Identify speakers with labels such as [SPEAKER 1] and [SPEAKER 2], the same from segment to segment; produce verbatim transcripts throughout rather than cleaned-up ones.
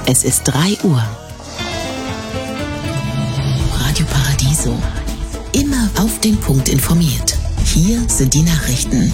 [SPEAKER 1] Es ist drei Uhr. Radio Paradiso. Immer auf den Punkt informiert. Hier sind die Nachrichten.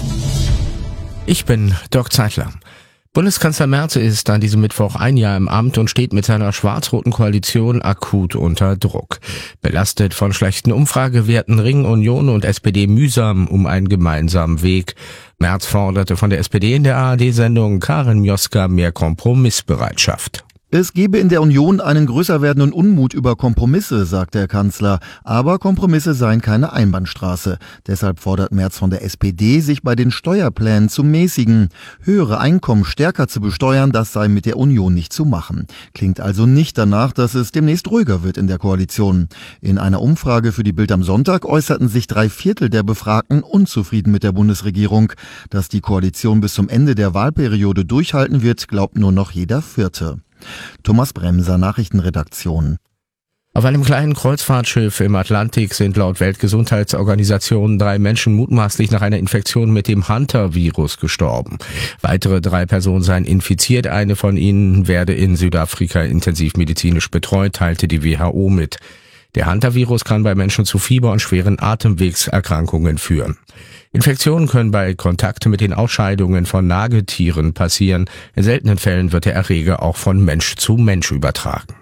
[SPEAKER 2] Ich bin Dirk Zeitler. Bundeskanzler Merz ist an diesem Mittwoch ein Jahr im Amt und steht mit seiner schwarz-roten Koalition akut unter Druck. Belastet von schlechten Umfragewerten ringen Union und S P D mühsam um einen gemeinsamen Weg. Merz forderte von der S P D in der A R D-Sendung Karin Mioska mehr Kompromissbereitschaft.
[SPEAKER 3] Es gebe in der Union einen größer werdenden Unmut über Kompromisse, sagt der Kanzler. Aber Kompromisse seien keine Einbahnstraße. Deshalb fordert Merz von der S P D, sich bei den Steuerplänen zu mäßigen. Höhere Einkommen stärker zu besteuern, das sei mit der Union nicht zu machen. Klingt also nicht danach, dass es demnächst ruhiger wird in der Koalition. In einer Umfrage für die Bild am Sonntag äußerten sich drei Viertel der Befragten unzufrieden mit der Bundesregierung. Dass die Koalition bis zum Ende der Wahlperiode durchhalten wird, glaubt nur noch jeder Vierte. Thomas Bremser, Nachrichtenredaktion.
[SPEAKER 2] Auf einem kleinen Kreuzfahrtschiff im Atlantik sind laut Weltgesundheitsorganisation drei Menschen mutmaßlich nach einer Infektion mit dem Hunter-Virus gestorben. Weitere drei Personen seien infiziert, eine von ihnen werde in Südafrika intensivmedizinisch betreut, teilte die W H O mit. Der Hunter-Virus kann bei Menschen zu Fieber und schweren Atemwegserkrankungen führen. Infektionen können bei Kontakt mit den Ausscheidungen von Nagetieren passieren. In seltenen Fällen wird der Erreger auch von Mensch zu Mensch übertragen.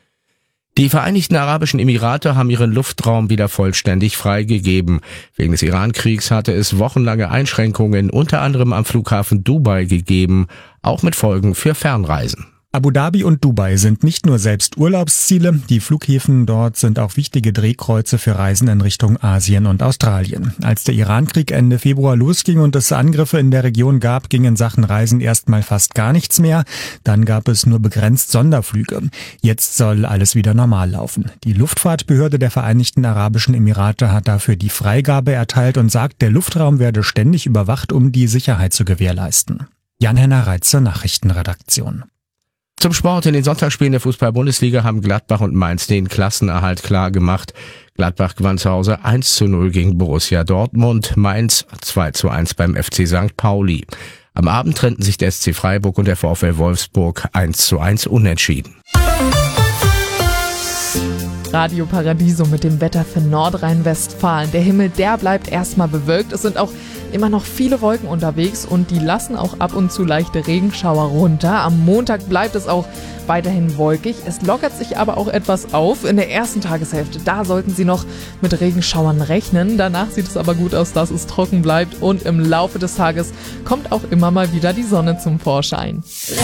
[SPEAKER 2] Die Vereinigten Arabischen Emirate haben ihren Luftraum wieder vollständig freigegeben. Wegen des Iran-Kriegs hatte es wochenlange Einschränkungen unter anderem am Flughafen Dubai gegeben, auch mit Folgen für Fernreisen.
[SPEAKER 4] Abu Dhabi und Dubai sind nicht nur selbst Urlaubsziele, die Flughäfen dort sind auch wichtige Drehkreuze für Reisen in Richtung Asien und Australien. Als der Irankrieg Ende Februar losging und es Angriffe in der Region gab, ging in Sachen Reisen erstmal fast gar nichts mehr. Dann gab es nur begrenzt Sonderflüge. Jetzt soll alles wieder normal laufen. Die Luftfahrtbehörde der Vereinigten Arabischen Emirate hat dafür die Freigabe erteilt und sagt, der Luftraum werde ständig überwacht, um die Sicherheit zu gewährleisten. Jan-Henner Reitz zur Nachrichtenredaktion.
[SPEAKER 2] Zum Sport. In den Sonntagsspielen der Fußball-Bundesliga haben Gladbach und Mainz den Klassenerhalt klar gemacht. Gladbach gewann zu Hause eins zu null gegen Borussia Dortmund, Mainz zwei zu eins beim F C Sankt Pauli. Am Abend trennten sich der S C Freiburg und der VfL Wolfsburg eins zu eins unentschieden.
[SPEAKER 5] Radio Paradiso mit dem Wetter für Nordrhein-Westfalen. Der Himmel, der bleibt erstmal bewölkt. Es sind auch immer noch viele Wolken unterwegs und die lassen auch ab und zu leichte Regenschauer runter. Am Montag bleibt es auch weiterhin wolkig. Es lockert sich aber auch etwas auf. In der ersten Tageshälfte, da sollten Sie noch mit Regenschauern rechnen. Danach sieht es aber gut aus, dass es trocken bleibt und im Laufe des Tages kommt auch immer mal wieder die Sonne zum Vorschein.